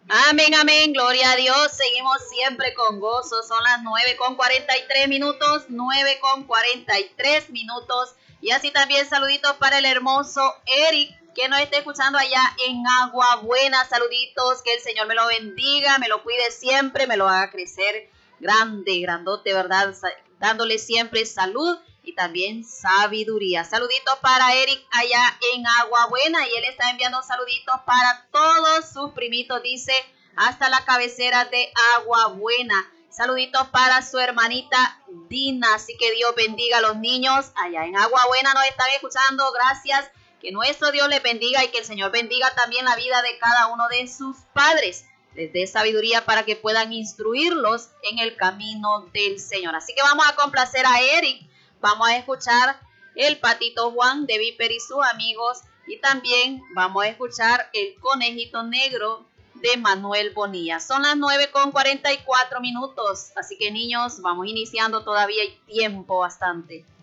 Amén, amén, gloria a Dios. Seguimos siempre con gozo. Son las 9:43 minutos, 9:43 minutos. Y así también saluditos para el hermoso Eric, que nos está escuchando allá en Agua Buena. Saluditos, que el Señor me lo bendiga, me lo cuide siempre, me lo haga crecer grande, grandote, ¿verdad? Dándole siempre salud y también sabiduría. Saluditos para Eric allá en Agua Buena, y él está enviando saluditos para todos sus primitos, dice, hasta la cabecera de Agua Buena. Saluditos para su hermanita Dina, así que Dios bendiga a los niños allá en Agua Buena, nos están escuchando. Gracias, que nuestro Dios les bendiga y que el Señor bendiga también la vida de cada uno de sus padres, les dé sabiduría para que puedan instruirlos en el camino del Señor. Así que vamos a complacer a Eric. Vamos a escuchar el Patito Juan de Viper y sus amigos, y también vamos a escuchar el Conejito Negro de Manuel Bonilla. Son las 9:44 minutos, así que niños, vamos iniciando, todavía hay tiempo bastante.